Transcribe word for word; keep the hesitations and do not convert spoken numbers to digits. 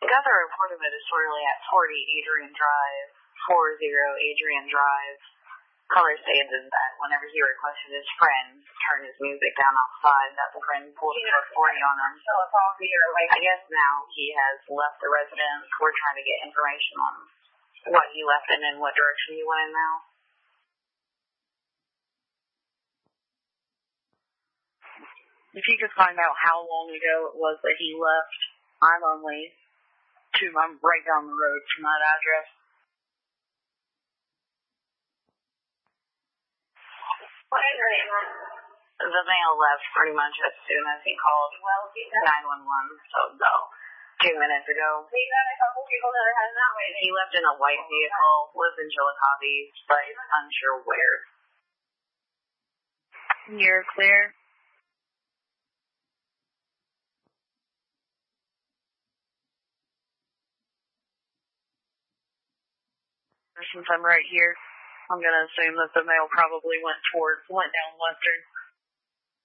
got the report of it disorderly at forty Adrian Drive, four zero Adrian Drive. Caller stated that whenever he requested his friend turn his music down outside, that the friend pulled a forty on him. I guess now he has left the residence. We're trying to get information on what he left and in what direction he went in now. If you could find out how long ago it was that he left, I'm only two, I'm right down the road from that address. What is your name? The male left pretty much as soon as he called nine one one, so no, two minutes ago. We got a couple people that are heading that way. He left in a white vehicle, lives in Chillicothe, but is unsure where. You're clear? Since I'm right here, I'm going to assume that the male probably went towards, went down Western.